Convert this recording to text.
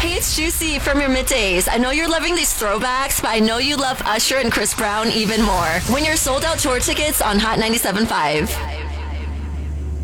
Hey, it's Juicy from your middays. I know you're loving these throwbacks, but I know you love Usher and Chris Brown even more. Win your sold out tour tickets on Hot 97.5.